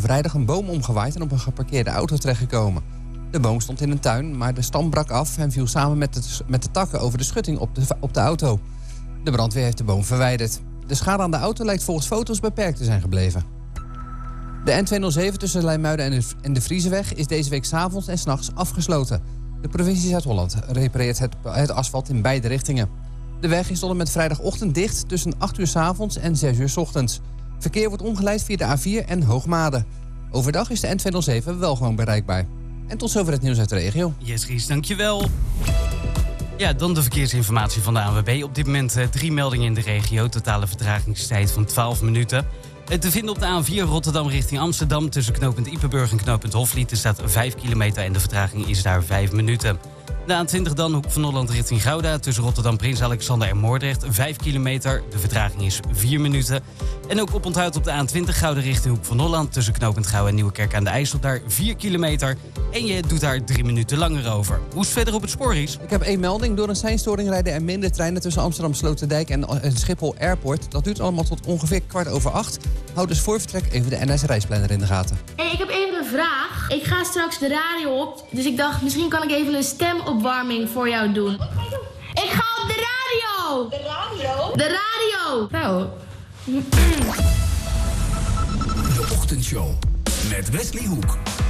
vrijdag een boom omgewaaid en op een geparkeerde auto terechtgekomen. De boom stond in een tuin, maar de stam brak af en viel samen met de takken over de schutting op de auto. De brandweer heeft de boom verwijderd. De schade aan de auto lijkt volgens foto's beperkt te zijn gebleven. De N207 tussen Leimuiden en de Vriezeweg is deze week 's avonds en 's nachts afgesloten. De provincie Zuid-Holland repareert het asfalt in beide richtingen. De weg is tot en met vrijdagochtend dicht tussen 8 uur 's avonds en 6 uur 's ochtends. Verkeer wordt omgeleid via de A4 en Hoogmade. Overdag is de N207 wel gewoon bereikbaar. En tot zover het nieuws uit de regio. Yes, Ries, dankjewel. Ja, dan de verkeersinformatie van de ANWB. Op dit moment 3 meldingen in de regio. Totale vertragingstijd van 12 minuten. Te vinden op de A4 Rotterdam richting Amsterdam. Tussen knooppunt Ippenburg en knooppunt Hofliet. Er staat 5 kilometer en de vertraging is daar 5 minuten. De A20 dan, Hoek van Holland richting Gouda. Tussen Rotterdam, Prins Alexander en Moordrecht 5 kilometer. De vertraging is 4 minuten. En ook oponthoud op de A20 Gouda richting Hoek van Holland. Tussen knooppunt Gouda en Nieuwekerk aan de IJssel daar 4 kilometer. En je doet daar 3 minuten langer over. Hoe is het verder op het spoor, Ries? Ik heb 1 melding. Door een seinstoring rijden er minder treinen tussen Amsterdam Sloterdijk en Schiphol Airport. Dat duurt allemaal tot ongeveer 7:15. Houd dus voor vertrek even de NS-reisplanner in de gaten. Hey, ik heb even een vraag. Ik ga straks de radio op, dus ik dacht misschien kan ik even een stemopwarming voor jou doen. Wat ga je doen? Ik ga op de radio! De radio? De radio! Nou. De Ochtendshow met Wesley Hoek.